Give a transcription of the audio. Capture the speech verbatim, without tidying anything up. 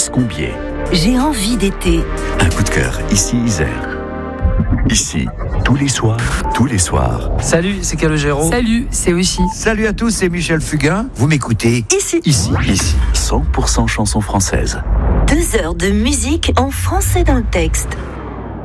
Alice Combier. J'ai envie d'été. Un coup de cœur, ici Isère. Ici, tous les soirs, tous les soirs. Salut, c'est Calogero. Salut, c'est Oishi. Salut à tous, c'est Michel Fugain. Vous m'écoutez Ici. Ici, ici, cent pour cent chansons françaises. Deux heures de musique en français dans le texte.